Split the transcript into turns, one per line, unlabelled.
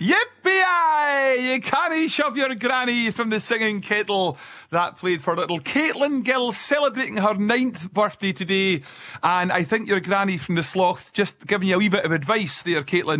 Yippee! You can't shove your granny from the Singing Kettle. That played for little Caitlin Gill, celebrating her 9th birthday today. And I think your granny from the Slough just giving you a wee bit of advice there, Caitlin.